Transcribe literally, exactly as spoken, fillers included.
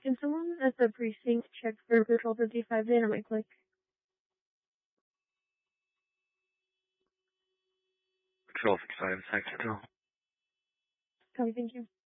Can someone at the precinct check for Patrol fifty-five Dynamite Click? Patrol fifty-five, Sector. Copy, thank you.